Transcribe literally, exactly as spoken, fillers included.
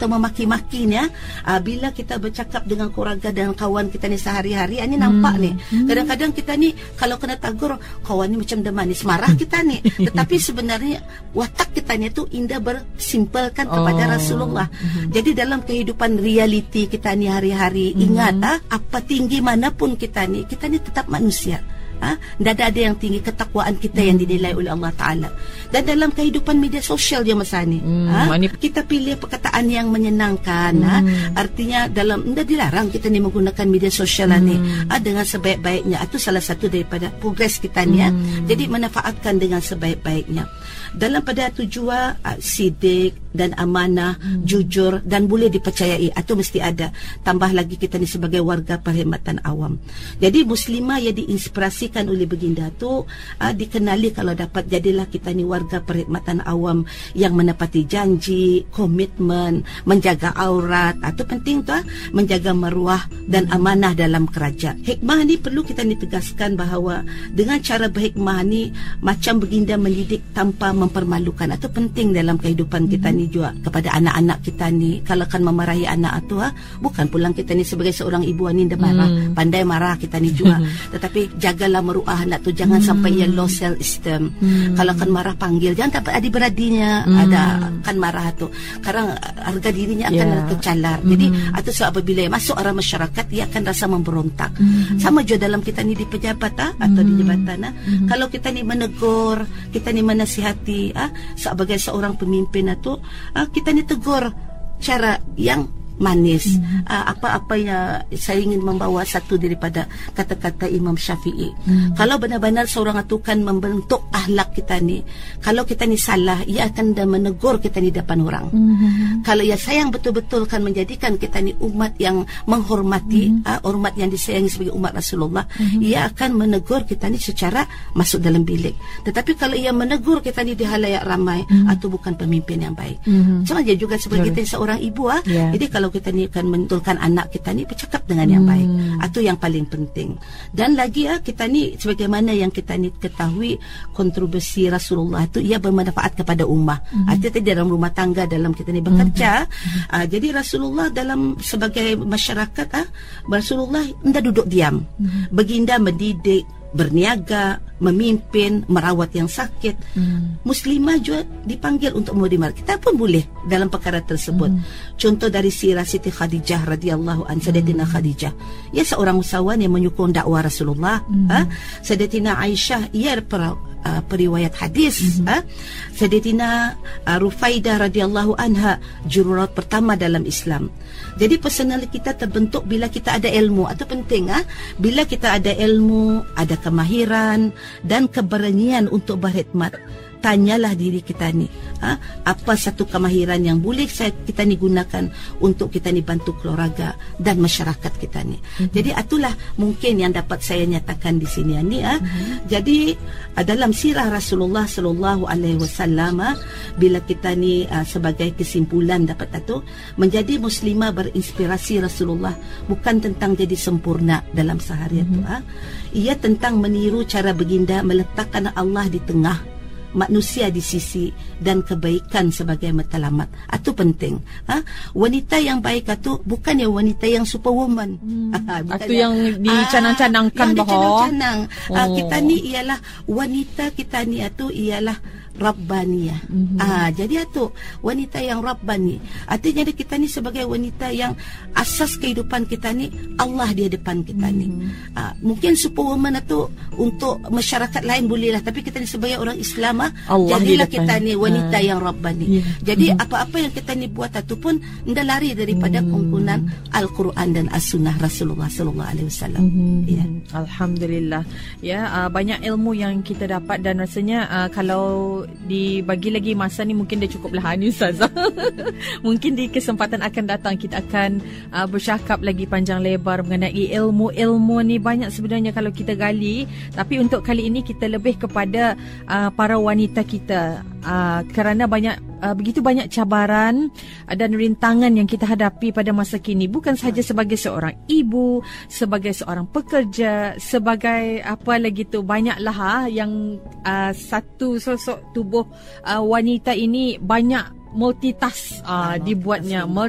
atau memaki-maki ni, uh, bila kita bercakap dengan keluarga dan kawan kita ni sehari-hari, ini nampak hmm. ni. Kadang-kadang kita ni kalau kena tagur, kawan ni macam dah manis, marah kita ni. Tetapi sebenarnya watak kita ni tu indah bersimpelkan kepada oh. Rasulullah. Hmm. Jadi dalam kehidupan realiti kita ni hari-hari, hmm. ingat ah, apa tinggi manapun kita ni, kita ni tetap manusia. Ha? Tidak ada yang tinggi ketakwaan kita hmm. yang dinilai oleh Allah Ta'ala. Dan dalam kehidupan media sosial je masa ni, hmm. ha? kita pilih perkataan yang menyenangkan. Hmm. Ha? Artinya dalam tidak dilarang kita ni menggunakan media sosial hmm. ni, ha? dengan sebaik-baiknya. Itu salah satu daripada progres kita ni. Hmm. Ha? Jadi manfaatkan dengan sebaik-baiknya. Dalam pada tujuan uh, sidik dan amanah, hmm. jujur dan boleh dipercayai, itu mesti ada. Tambah lagi kita ni sebagai warga perkhidmatan awam. Jadi muslimah yang diinspirasikan oleh baginda tu uh, dikenali kalau dapat jadilah kita ni warga perkhidmatan awam yang menepati janji, komitmen, menjaga aurat, itu penting tu, uh, menjaga maruah dan amanah dalam kerajaan. Hikmah ni perlu kita ni tegaskan bahawa dengan cara berhikmah ni macam baginda mendidik tanpa mempermalukan. Itu penting dalam kehidupan kita ni juga kepada anak-anak kita ni. Kalau kan memarahi anak tu, ha, bukan pulang kita ni sebagai seorang ibu ni dah marah, hmm. pandai marah kita ni juga. Tetapi jagalah meruah anak tu, jangan hmm. sampai ia low self esteem. Hmm. Kalau kan marah panggil, jangan dapat adik-beradinya hmm. ada kan marah tu. Sekarang harga dirinya akan yeah. tercalar. Hmm. Jadi atau sebab apabila masuk arah masyarakat, ia akan rasa memberontak. Hmm. Sama juga dalam kita ni di pejabat, ha, atau hmm. di jabatan. Ha. Hmm. Kalau kita ni menegur, kita ni menasihati, ah, sebagai seorang pemimpin itu, ah, kita ni tegur cara yang manis. Hmm. Ah, apa-apa yang saya ingin membawa satu daripada kata-kata Imam Syafi'i. Hmm. Kalau benar-benar seorang itu kan membentuk akhlak kita ni, kalau kita ni salah, ia akan dah menegur kita ni depan orang. Hmm. Kalau ia sayang betul-betul kan menjadikan kita ni umat yang menghormati, hmm. ah, hormat yang disayangi sebagai umat Rasulullah, hmm. ia akan menegur kita ni secara masuk dalam bilik. Tetapi kalau ia menegur kita ni di halayak ramai, hmm. itu bukan pemimpin yang baik. Hmm. Sama je juga sebagai kita seorang ibu, ah. Yeah. Jadi kalau kita ni akan mentulkan anak kita ni bercakap dengan yang baik, hmm. itu yang paling penting. Dan lagi ah, kita ni sebagaimana yang kita ni ketahui, kontroversi Rasulullah itu ia bermanfaat kepada ummah. Hmm. Artinya dalam rumah tangga, dalam kita ni bekerja, hmm. ah, jadi Rasulullah dalam sebagai masyarakat, ah, Rasulullah tidak duduk diam. Hmm. Baginda mendidik, berniaga, memimpin, merawat yang sakit. Hmm. Muslimah juga dipanggil untuk menerima. Kita pun boleh dalam perkara tersebut. Hmm. Contoh dari sirah Siti Khadijah radhiyallahu anha, Sayyidatina Khadijah. Ia seorang usahawan yang menyokong dakwah Rasulullah. Hmm. Ha? Sayyidatina Aisyah, ia per, uh, periwayat hadis. Hmm. Ha? Sayyidatina uh, Rufaidah radhiyallahu anha, jururawat pertama dalam Islam. Jadi personality kita terbentuk bila kita ada ilmu. Itu penting, ha? Bila kita ada ilmu, ada kemahiran dan keberanian untuk berkhidmat, tanyalah diri kita ni, ha, apa satu kemahiran yang boleh saya, kita ni gunakan untuk kita ni bantu keluarga dan masyarakat kita ni. Mm-hmm. Jadi itulah mungkin yang dapat saya nyatakan di sini ni. Ha. Mm-hmm. Jadi dalam sirah Rasulullah sallallahu alaihi wasallam, bila kita ni uh, sebagai kesimpulan dapat itu, menjadi muslimah berinspirasi Rasulullah bukan tentang jadi sempurna dalam seharian. Mm-hmm. Tu, ha. Ia tentang meniru cara baginda meletakkan Allah di tengah, manusia di sisi, dan kebaikan sebagai matlamat. Itu penting. Ha? Wanita yang baik itu bukan yang wanita yang superwoman. Hmm. Itu yang, yang dicanang-canangkan ah, bahwa dicanang-canang. Oh. Ah, kita ni ialah wanita, kita ni itu ialah Rabbaniyah. Mm-hmm. Ah, jadi itu wanita yang Rabbani. Artinya kita ni sebagai wanita yang asas kehidupan kita ni Allah di depan kita mm-hmm. ni. Ah, mungkin superwoman itu untuk masyarakat lain bolehlah, tapi kita ni sebagai orang Islam, ah, jadilah kita ni wanita ah. yang Rabbani. Yeah. Jadi mm-hmm. apa-apa yang kita ni buat itu pun tidak lari daripada mm-hmm. kumpulan Al-Quran dan As-Sunnah Rasulullah sallallahu alaihi wasallam. Mm-hmm. Ya. Alhamdulillah. Ya, uh, banyak ilmu yang kita dapat, dan rasanya uh, kalau dibagi lagi masa ni mungkin dah cukuplah ni Ustazah. Mungkin di kesempatan akan datang kita akan uh, bercakap lagi panjang lebar mengenai ilmu-ilmu ni. Banyak sebenarnya kalau kita gali, tapi untuk kali ini kita lebih kepada uh, para wanita kita, uh, kerana banyak uh, begitu banyak cabaran uh, dan rintangan yang kita hadapi pada masa kini, bukan sahaja sebagai seorang ibu, sebagai seorang pekerja, sebagai apa lagi tu, banyaklah ha, yang uh, satu sosok tubuh uh, wanita ini banyak multitask uh, dibuatnya,